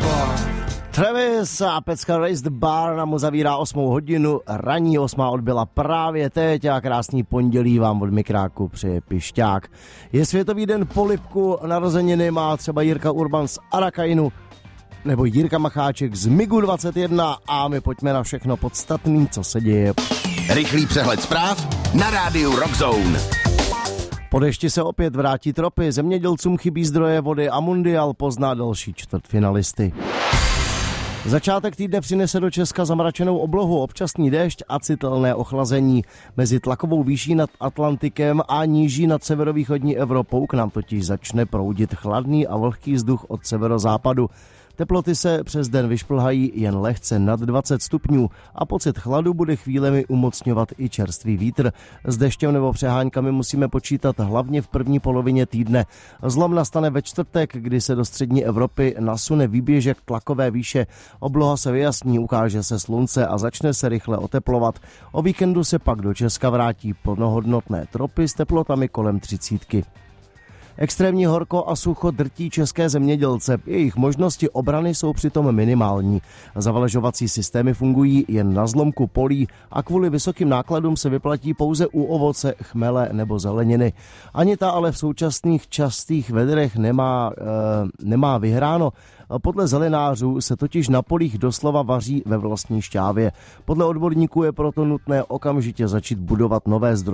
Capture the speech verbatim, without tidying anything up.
Travis a pecka Raise the Bar nám uzavírá osmou hodinu, ranní osmá odbyla právě teď a krásný pondělí vám od mikráku přeje Pišťák. Je Světový den polibku, narozeniny má třeba Jirka Urban z Arakainu nebo Jirka Macháček z Migu dvacet jedna a my pojďme na všechno podstatný, co se děje. Rychlý přehled zpráv na rádiu Rock Zone. Po dešti se opět vrátí tropy, zemědělcům chybí zdroje vody a Mundial pozná další čtvrtfinalisty. Začátek týdne přinese do Česka zamračenou oblohu, občasný déšť a citelné ochlazení. Mezi tlakovou výší nad Atlantikem a níží nad severovýchodní Evropou k nám totiž začne proudit chladný a vlhký vzduch od severozápadu. Teploty se přes den vyšplhají jen lehce nad dvacet stupňů a pocit chladu bude chvílemi umocňovat i čerstvý vítr. S deštěm nebo přeháňkami musíme počítat hlavně v první polovině týdne. Zlom nastane ve čtvrtek, kdy se do střední Evropy nasune výběžek tlakové výše. Obloha se vyjasní, ukáže se slunce a začne se rychle oteplovat. O víkendu se pak do Česka vrátí plnohodnotné tropy s teplotami kolem třicítky. Extrémní horko a sucho drtí české zemědělce. Jejich možnosti obrany jsou přitom minimální. Zavlažovací systémy fungují jen na zlomku polí a kvůli vysokým nákladům se vyplatí pouze u ovoce, chmele nebo zeleniny. Ani ta ale v současných častých vedrech nemá, e, nemá vyhráno. Podle zelenářů se totiž na polích doslova vaří ve vlastní šťávě. Podle odborníků je proto nutné okamžitě začít budovat nové zdroje